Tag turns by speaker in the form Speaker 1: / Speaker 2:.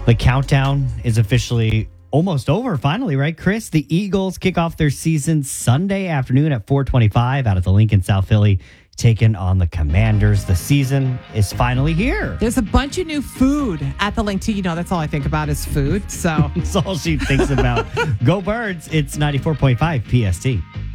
Speaker 1: The countdown is officially almost over. Finally, right, Chris? The Eagles kick off their season Sunday afternoon at 4:25 out of the Lincoln South Philly, taking on the Commanders. The season is finally here.
Speaker 2: There's a bunch of new food at the Link too. You know, that's all I think about is food. So
Speaker 1: That's all she thinks about. Go Birds. It's 94.5 PST.